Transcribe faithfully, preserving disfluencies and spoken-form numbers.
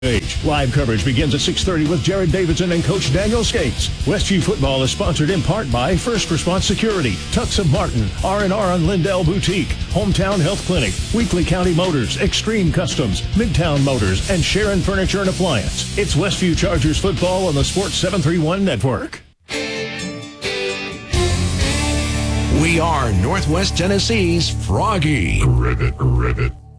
Page. Live coverage begins at six thirty with Jared Davidson and Coach Daniel Skates. Westview Football is sponsored in part by First Response Security, Tux of Martin, R and R on Lindell Boutique, Hometown Health Clinic, Weekly County Motors, Extreme Customs, Midtown Motors, and Sharon Furniture and Appliance. It's Westview Chargers football on the Sports seven thirty-one Network. We are Northwest Tennessee's Froggy. Rivet, rivet.